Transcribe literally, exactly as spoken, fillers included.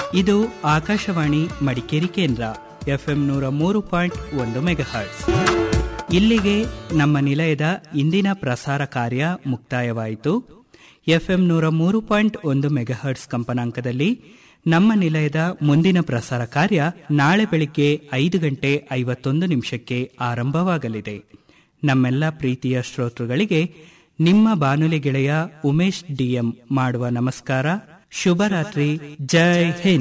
ಇದು ಆಕಾಶವಾಣಿ ಮಡಿಕೇರಿ ಕೇಂದ್ರ ಎಫ್ಎಂ ನೂರ ಮೂರು ಪಾಯಿಂಟ್ ಒಂದು ಮೆಗಾಹರ್ಟ್ಸ್. ಇಲ್ಲಿಗೆ ನಮ್ಮ ನಿಲಯದ ಇಂದಿನ ಪ್ರಸಾರ ಕಾರ್ಯ ಮುಕ್ತಾಯವಾಯಿತು. ಎಫ್ಎಂ ನೂರ ಮೂರು ಪಾಯಿಂಟ್ ಒಂದು ಮೆಗಾಹರ್ಟ್ಸ್ ಕಂಪನಾಂಕದಲ್ಲಿ ನಮ್ಮ ನಿಲಯದ ಮುಂದಿನ ಪ್ರಸಾರ ಕಾರ್ಯ ನಾಳೆ ಬೆಳಿಗ್ಗೆ ಐದು ಗಂಟೆ ಐವತ್ತೊಂದು ನಿಮಿಷಕ್ಕೆ ಆರಂಭವಾಗಲಿದೆ. ನಮ್ಮೆಲ್ಲ ಪ್ರೀತಿಯ ಶ್ರೋತೃಗಳಿಗೆ ನಿಮ್ಮ ಬಾನುಲಿ ಗೆಳೆಯ ಉಮೇಶ್ ಡಿಎಂ ಮಾಡುವ ನಮಸ್ಕಾರ. ಶುಭರಾತ್ರಿ. ಜೈ ಹಿಂದ್.